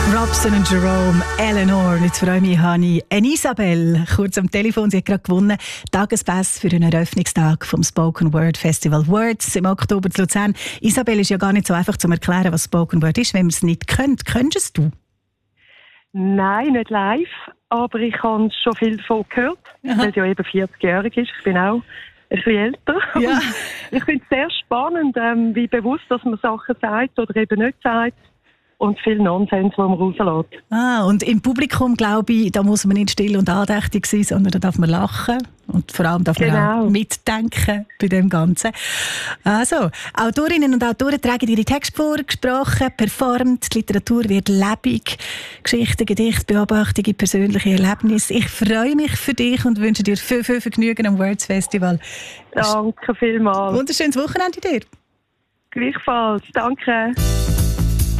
Robson und Jerome, Eleanor. Und jetzt freue ich mich, habe ich eine Isabel kurz am Telefon. Sie hat gerade gewonnen. Tagespass für den Eröffnungstag vom Spoken Word Festival Words im Oktober zu Luzern. Isabel, ist ja gar nicht so einfach zu erklären, was Spoken Word ist, wenn man es nicht kennt. Könntest du? Nein, nicht live, aber ich habe schon viel davon gehört, weil es ja eben 40-jährig ist. Ich bin auch ein bisschen älter. Ja. Ich finde es sehr spannend, wie bewusst, dass man Sachen sagt oder eben nicht sagt. Und viel Nonsens, den man rauslässt. Und im Publikum, glaube ich, da muss man nicht still und andächtig sein, sondern da darf man lachen. Und vor allem darf man auch mitdenken bei dem Ganzen. Also, Autorinnen und Autoren tragen ihre Texte vor, gesprochen, performt. Die Literatur wird lebendig. Geschichten, Gedichte, Beobachtungen, persönliche Erlebnisse. Ich freue mich für dich und wünsche dir viel, viel Vergnügen am Words Festival. Danke vielmals. Wunderschönes Wochenende dir. Gleichfalls. Danke.